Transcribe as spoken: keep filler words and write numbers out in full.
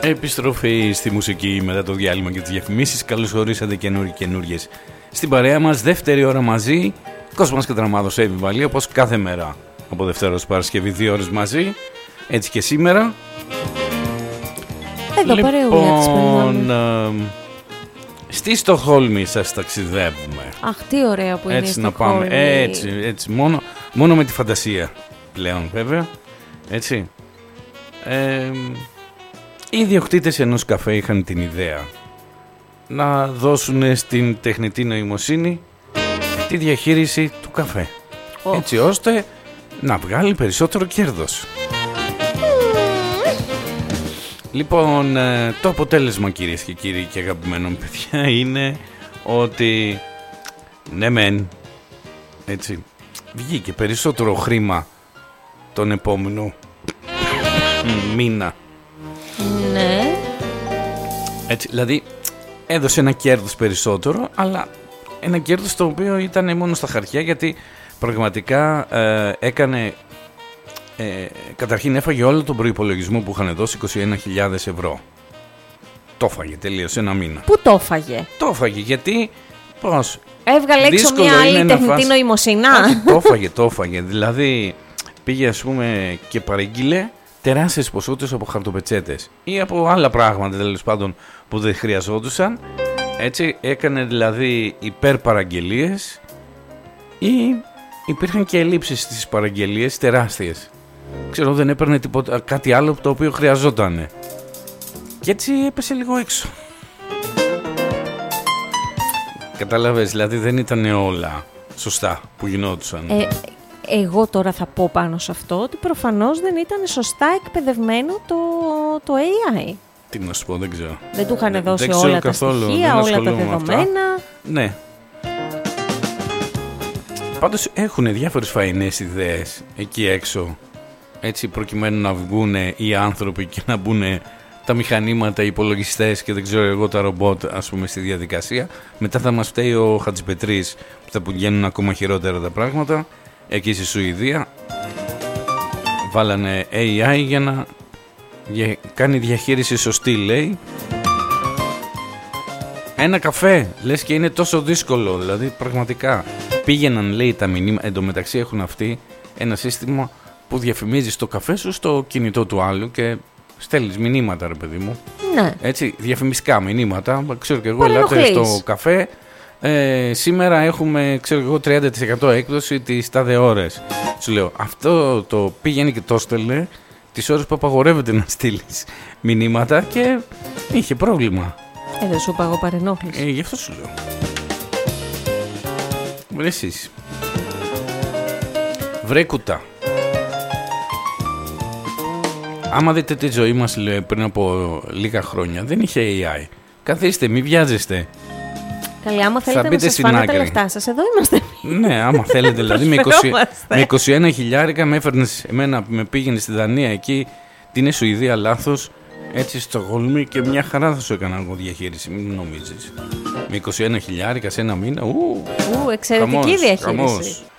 Επιστροφή στη μουσική μετά το διάλειμμα και τις διαφημίσεις. Καλώς ορίσατε καινούργιοι καινούργιες στην παρέα μας. Δεύτερη ώρα μαζί. Κόσμος Κατραμάδος Εύη Βαλή, όπως κάθε μέρα από Δευτέρα ως Παρασκευή, δύο ώρες μαζί. Έτσι και σήμερα. Εδώ λοιπόν, ε, στη Στοκχόλμη σας ταξιδεύουμε. Αχ, τι ωραία που είναι έτσι η να Στοκχόλμη. πάμε, έτσι, έτσι μόνο, μόνο με τη φαντασία πλέον βέβαια. Έτσι. Ε, οι ιδιοκτήτες ενός καφέ είχαν την ιδέα να δώσουν στην τεχνητή νοημοσύνη τη διαχείριση του καφέ. Oh. Έτσι ώστε να βγάλει περισσότερο κέρδος. Λοιπόν, το αποτέλεσμα, κυρίες και κύριοι και αγαπημένων παιδιά, είναι ότι ναι μεν, έτσι, βγήκε περισσότερο χρήμα τον επόμενο μήνα. Ναι. Έτσι, δηλαδή έδωσε ένα κέρδος περισσότερο, αλλά ένα κέρδος το οποίο ήταν μόνο στα χαρτιά, γιατί πραγματικά ε, έκανε, ε, καταρχήν έφαγε όλο τον προϋπολογισμό που είχαν δώσει, είκοσι ένα χιλιάδες ευρώ. Το έφαγε τελείως ένα μήνα. Πού το έφαγε? Το έφαγε γιατί, πώς, έβγαλε έξω μια άλλη τεχνητή φας... νοημοσυνά. Το έφαγε, το έφαγε. Δηλαδή πήγε ας πούμε και παρήγγειλε τεράστιες ποσότητες από χαρτοπετσέτες ή από άλλα πράγματα τέλος πάντων που δεν χρειαζόντουσαν. Έτσι έκανε δηλαδή υπερπαραγγελίες ή υπήρχαν και ελλείψεις στις παραγγελίες τεράστιες. Ξέρω, δεν έπαιρνε τίποτα, κάτι άλλο το οποίο χρειαζόταν. Και έτσι έπεσε λίγο έξω. Κατάλαβες, δηλαδή δεν ήταν όλα σωστά που γινόντουσαν. Ε, εγώ τώρα θα πω πάνω σε αυτό ότι προφανώς δεν ήταν σωστά εκπαιδευμένο το, το έι άι. Τι να σου πω, δεν ξέρω. Δεν του είχαν δώσει δεν όλα τα καθόλου, στοιχεία, όλα τα δεδομένα. Ναι. Πάντως έχουν διάφορες φαϊνές ιδέες εκεί έξω, έτσι προκειμένου να βγουν οι άνθρωποι και να μπουν τα μηχανήματα, οι υπολογιστές και δεν ξέρω εγώ τα ρομπότ ας πούμε στη διαδικασία. Μετά θα μας φταίει ο Χατζηπετρής που θα πηγαίνουν ακόμα χειρότερα τα πράγματα. Εκεί στη Σουηδία βάλανε έι άι για να κάνει διαχείριση σωστή, λέει. Ένα καφέ, λες και είναι τόσο δύσκολο, δηλαδή πραγματικά. Πήγαιναν, λέει, τα μηνύματα, εντωμεταξύ έχουν αυτοί ένα σύστημα που διαφημίζεις το καφέ σου στο κινητό του άλλου και στέλνεις μηνύματα, ρε παιδί μου. Ναι. Έτσι, διαφημιστικά μηνύματα. Ξέρω και εγώ, ελάτε στο καφέ. Ε, σήμερα έχουμε, ξέρω εγώ, τριάντα τοις εκατό έκπτωση τις τάδε ώρες. Σου λέω, αυτό το πήγαινε και το στέλνε τις ώρες που απαγορεύεται να στείλεις μηνύματα και είχε πρόβλημα. Ε, δεν σου είπα εγώ παρενόχληση. Ε, γι' αυτό σου λέω. Βρε εσείς. Βρε κουτά. Άμα δείτε τη ζωή μας, λέει, πριν από λίγα χρόνια, δεν είχε έι άι. Καθίστε, μη βιάζεστε. Καλή, άμα θέλετε να σας φάνε τα λεφτά σας, εδώ είμαστε. Ναι, άμα θέλετε, δηλαδή με, είκοσι, με είκοσι ένα χιλιάρικα με έφερνες εμένα, με πήγαινε στη Δανία εκεί, την Σουηδία λάθος, έτσι στο Στοκχόλμη και μια χαρά θα σου έκανα εγώ διαχείριση, μην νομίζεις. Με είκοσι ένα χιλιάρικα σε ένα μήνα, ου, ου εξαιρετική χαμός, διαχείριση. Χαμός.